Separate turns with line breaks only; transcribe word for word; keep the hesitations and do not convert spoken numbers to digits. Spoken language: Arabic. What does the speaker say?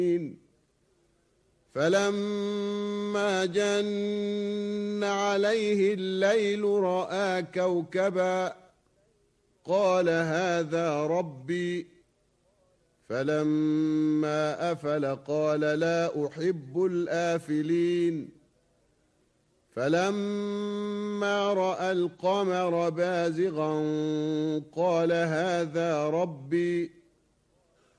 فلما جن عليه الليل رأى كوكبا قال هذا ربي فلما أفل قال لا أحب الآفلين فلما رأى القمر بازغا قال هذا ربي